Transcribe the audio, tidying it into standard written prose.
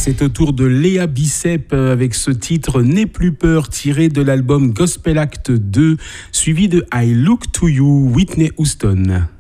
c'est au tour de Léa Bicep avec ce titre N'aie plus peur tiré de l'album Gospel Act 2 suivi de I Look to You, Whitney Houston.